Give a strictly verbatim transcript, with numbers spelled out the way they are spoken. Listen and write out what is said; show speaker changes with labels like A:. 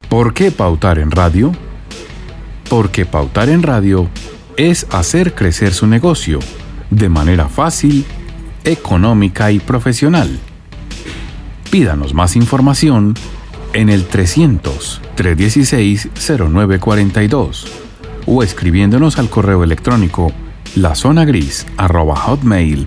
A: ¿Por qué pautar en radio? Porque pautar en radio es hacer crecer su negocio de manera fácil, económica y profesional. Pídanos más información en el trescientos, trescientos dieciséis, cero nueve cuarenta y dos o escribiéndonos al correo electrónico lazonagris arroba hotmail